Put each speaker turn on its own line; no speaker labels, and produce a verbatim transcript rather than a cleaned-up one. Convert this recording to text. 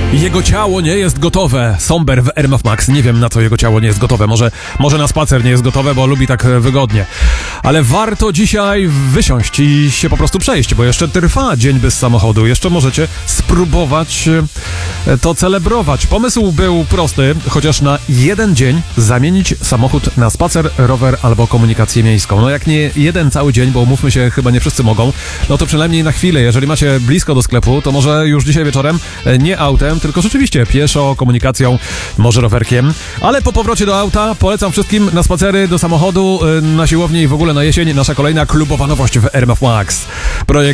Jego ciało nie jest gotowe. Somber w R M F Max. Nie wiem, na co jego ciało nie jest gotowe. Może, może na spacer nie jest gotowe, bo lubi tak wygodnie. Ale warto dzisiaj wysiąść i się po prostu przejść, bo jeszcze trwa dzień bez samochodu. Jeszcze możecie spróbować to celebrować. Pomysł był prosty, chociaż na jeden dzień zamienić samochód na spacer, rower albo komunikację miejską. No jak nie jeden cały dzień, bo umówmy się, chyba nie wszyscy mogą, no to przynajmniej na chwilę. Jeżeli macie blisko do sklepu, to może już dzisiaj wieczorem nie autem, tylko rzeczywiście pieszo, komunikacją, może rowerkiem. Ale po powrocie do auta polecam wszystkim na spacery, do samochodu, na siłownię i w ogóle na jesień nasza kolejna klubowa nowość w R M F Max. Projekt